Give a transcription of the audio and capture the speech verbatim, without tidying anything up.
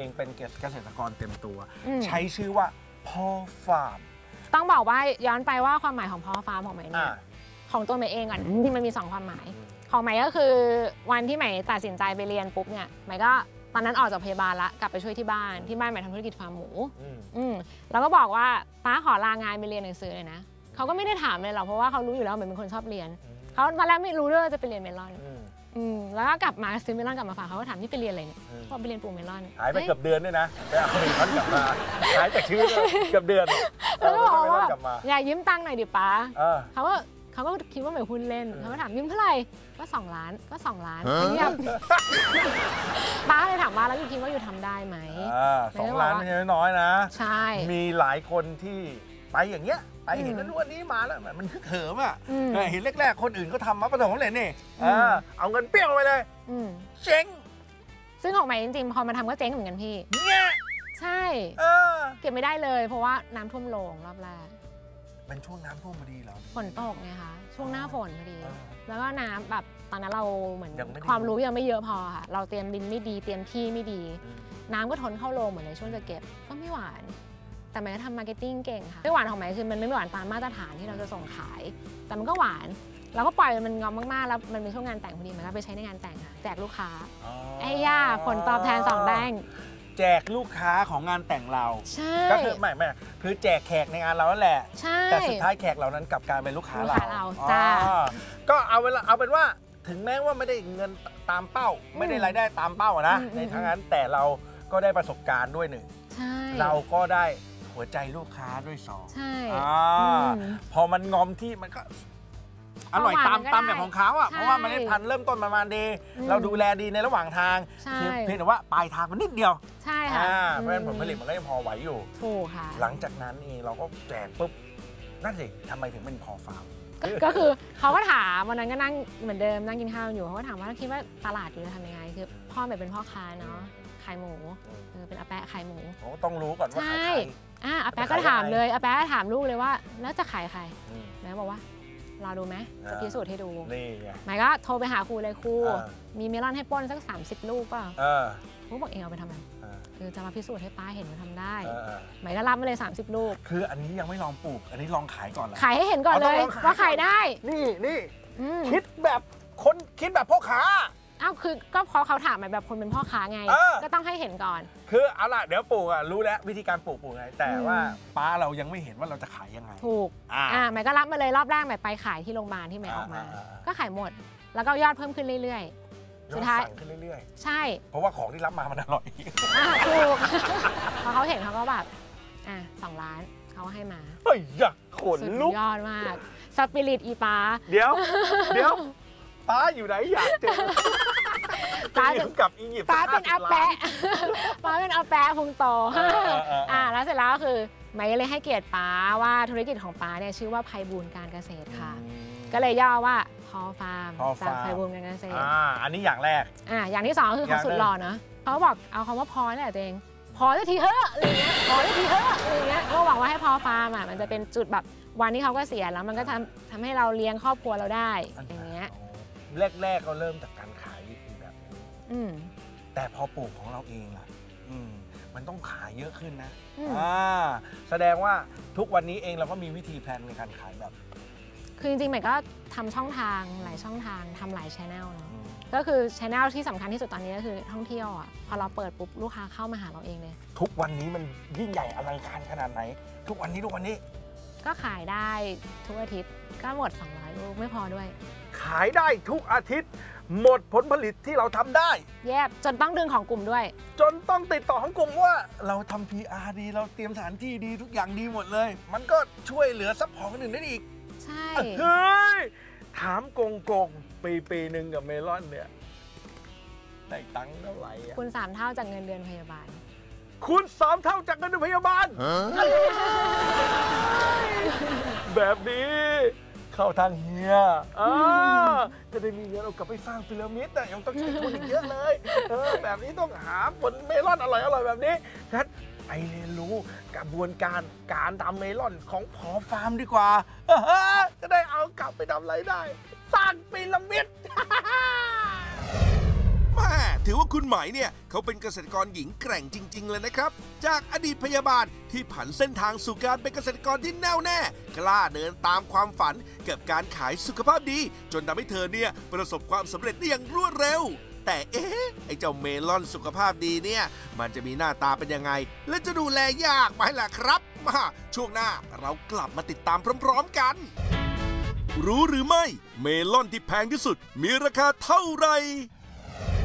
องเป็นเกษตรกรเต็มตัวใช้ชื่อว่าพ่อฟาร์มต้องบอกว่าย้อนไปว่าความหมายของพ่อฟาร์มของใหม่เนี่ยของตัวใหม่เองก่อนที่มันมีสองความหมายของใหม่ก็คือวันที่ใหม่ตัดสินใจไปเรียนปุ๊บเนี่ยใหม่ก็ตอนนั้นออกจากพยาบาลละกลับไปช่วยที่บ้านที่บ้านใหม่ทำธุรกิจฟาร์มหมูอืมแล้วก็บอกว่าป้าขอลางานไปเรียนหนังสือเลยนะเขาก็ไม่ได้ถามเลยหรอกเพราะว่าเขารู้อยู่แล้วเหมือนเป็นคนชอบเรียนเขาตอนแรกไม่รู้ด้วยว่าจะไปเรียนเมลอนอืมแล้วก็กลับมาซื้อเมลอนกลับมาฝากเขาก็ถามนี่ไปเรียนอะไรเนี่ยเขาไปเรียนปลูกเมลอนหายไปเกือบเดือนด้วยนะไปเอาเมลอนกลับมาหายจากชีวิตเกือบเดือนแล้วก็บอกว่าอย่ายืมตังค์หน่อยดิป้าเขาก็เขาก็คิดว่าเหมือนหุ้นเล่นเขาก็ถามยืมเท่าไหร่ก็สองล้านก็สองล้านเงียบป้าเลยถามว่าแล้วอยู่คิดว่าอยู่ทำได้ไหมสองล้านไม่ใช่น้อยนะใช่มีหลายคนที่ไปอย่างเงี้ยไปเห็นนั้นวันนี้มาแล้วมันคึกเขิมอ่ะเห็นแรกๆคนอื่นเขาทำมาประสบความสำเร็จนี่เอาเงินเปี้ยงไปเลยเจ๊งซึ่งของใหม่จริงๆพอมาทำก็เจ๊งเหมือนกันพี่เนี่ยใช่เก็บไม่ได้เลยเพราะว่าน้ำท่วมโรงรอบแรกเป็นช่วงน้ำท่วมพอดีเหรอฝนตกไงคะช่วงหน้าฝนพอดีแล้วก็น้ำแบบตอนนั้นเราเหมือนความรู้ยังไม่เยอะพอค่ะเราเตรียมดินไม่ดีเตรียมที่ไม่ดีน้ำก็ทนเข้าโรงเหมือนในช่วงจะเก็บก็ไม่หวานแต่ใหม่ก็ทำมาร์เก็ตติ้งเก่งค่ะไม่หวานของใหม่คือมันไม่หวานตามมาตรฐานที่เราจะส่งขายแต่มันก็หวานเราก็ปล่อยมันงอมมากๆแล้วมันเป็นช่วงงานแต่งพอดีมันก็ไปใช้ในงานแต่งค่ะแจกลูกค้าไอ้ย่าผลตอบแทนสองแดงแจกลูกค้าของงานแต่งเราใช่ก็คือไม่ไม่คือแจกแขกในงานเราแล้วแหละใช่แต่สุดท้ายแขกเหล่านั้นกลับกลายเป็นลูกค้าเราจ้าก็เอาเวลาเอาเป็นว่าถึงแม้ว่าไม่ได้เงินตามเป้าไม่ได้รายได้ตามเป้านะในทั้งนั้นแต่เราก็ได้ประสบการณ์ด้วยหนึ่งเราก็ได้หัวใจลูกค้าด้วยสองใช่พอมันงอมที่มันก็อร่อยตามตามแบบของเขาอ่ะเพราะว่ามันได้พันเริ่มต้นประมาณดีเราดูแลดีในระหว่างทางเพียงแต่ว่าปลายทางมันนิดเดียวใช่ค่ะเพราะฉะนั้นผลผลิตมันก็ยังพอไหวอยู่ถูกค่ะหลังจากนั้นเองเราก็แจกปุ๊บนั่นสิทำไมถึงเป็นพอฟาร์มก็คือเขาก็ถามวันนั้นก็นั่งเหมือนเดิมนั่งกินข้าวอยู่เขาก็ถามว่าคิดว่าตลาดอยู่จะทำยังไงคือพ่อแบบเป็นพ่อค้าเนาะขายหมูเป็นอาแปะขายหมูเขาต้องรู้ก่อนว่าขายใครอ่ะอาแปะก็ถามเลยอาแปะถามลูกเลยว่าแล้วจะขายใครแม่บอกว่ารอดูไหมจะพิสูจน์ให้ดูหมายก็โทรไปหาครูเลยครูมีเมลอนให้ป้นสักสามสิบลูกเปล่าครูบอกเองเอาไปทำอะไรคือจะมาพิสูจน์ให้ป้าเห็นว่าทำได้หมายก็รับมาเลยสามสิบลูกคืออันนี้ยังไม่ลองปลูกอันนี้ลองขายก่อนขายให้เห็นก่อนเลยว่าขายได้นี่นี่คิดแบบคนคิดแบบพ่อค้าอ้าวคือก็เพราะเขาถามแบบคนเป็นพ่อค้าไงก็ต้องให้เห็นก่อนคือเอาล่ะเดี๋ยวปลูกอ่ะรู้แล้ววิธีการปลูกปลูกไงแต่ว่าป้าเรายังไม่เห็นว่าเราจะขายยังไงถูกอ่าหมายก็รับมาเลยรอบแรกหมายไปขายที่โรงพยาบาลที่หมายออกมาก็ขายหมดแล้วก็ยอดเพิ่มขึ้นเรื่อยๆสุดท้ายขึ้นเรื่อยๆใช่เพราะว่าของที่รับมามันอร่อยถูกพอเขาเห็นเขาก็แบบอ่ะสองล้านเขาให้มาเฮ้ยอยากขนลุกยอดมากสปิริตอีป้าเดี๋ยวเดี๋ยวป้าอยู่ไหนอยากเจอป้าเป็นกับอียิปต์ป้าเป็นอาแปะป้าเป็นอาแปะพุงโตอ่าแล้วเสร็จแล้วก็คือหมายเลยให้เกียรติป้าว่าธุรกิจของป้าเนี่ยชื่อว่าไพบูลย์การเกษตรค่ะก็เลยย่อว่าพอฟาร์มจากไพบูลย์การเกษตรอ่าอันนี้อย่างแรกอ่าอย่างที่สองคือเขาสุดหล่อเนาะเขาบอกเอาคำว่าพอนี่แหละตัวเองพอได้ทีเฮ้ออะไรเงี้ยพอได้ทีเฮ้ออะไรเงี้ยก็หวังว่าให้พอฟาร์มอ่ะมันจะเป็นจุดแบบวันที่เขาเกษียณแล้วมันก็ทำทำให้เราเลี้ยงครอบครัวเราได้อย่างเงี้ยแรกๆก็เริ่มจากการขายวิธีแบบนี้แต่พอปลูกของเราเองล่ะมันต้องขายเยอะขึ้นนะอ่าแสดงว่าทุกวันนี้เองเราก็มีวิธีแพลนในการขายแบบคือจริงๆหมายก็ทำช่องทางหลายช่องทางทำหลายชแนลเนาะก็คือชแนลที่สำคัญที่สุดตอนนี้ก็คือท่องเที่ยวอ่ะพอเราเปิดปุ๊บลูกค้าเข้ามาหาเราเองเลยทุกวันนี้มันยิ่งใหญ่อลังการขนาดไหนทุกวันนี้ทุกวันนี้ก็ขายได้ทุกอาทิตย์ก็หมดสองร้อยลูกไม่พอด้วยขายได้ทุกอาทิตย์หมดผลผลิตที่เราทำได้แยบจนต้องดึงของกลุ่มด้วยจนต้องติดต่อของกลุ่มว่าเราทำ พี อาร์ ดีเราเตรียมสถานที่ดีทุกอย่างดีหมดเลยมันก็ช่วยเหลือซัพพอร์ตคนอื่นได้อีกใช่เฮ้ยถามกงกงปีปีหนึ่งกับเมลอนเนี่ยได้ตังค์เท่าไหร่คุณสามเท่าจากเงินเดือนพยาบาลคุณสามเท่าจากเงินเดือนพยาบาลแบบนี้เข้าทางเฮียจะได้มีเงินเอากลับไปสร้างพีระมิดแต่ยังต้องใช้ทุนอีกเยอะเลยเออแบบนี้ต้องหาผลเมลอนอร่อยอร่อยแบบนี้งั้นไปเรียนรู้กระบวนการการทำเมลอนของพอฟาร์มดีกว่าจะได้เอากลับไปทำอะไรได้สร้างพีระมิดแม่ถือว่าคุณไหมเนี่ยเขาเป็นเกษตรกรหญิงแกร่งจริง ๆ เลยนะครับ จากอดีตพยาบาลที่ผันเส้นทางสู่การเป็นเกษตรกรที่แน่วแน่กล้าเดินตามความฝันกับการขายสุขภาพดีจนทำให้เธอเนี่ยประสบความสำเร็จได้อย่างรวดเร็วแต่เอ๊ะไอ้เจ้าเมลอนสุขภาพดีเนี่ยมันจะมีหน้าตาเป็นยังไงและจะดูแลยากไหมล่ะครับมาช่วงหน้าเรากลับมาติดตามพร้อมๆกันรู้หรือไม่เมลอนที่แพงที่สุดมีราคาเท่าไหร่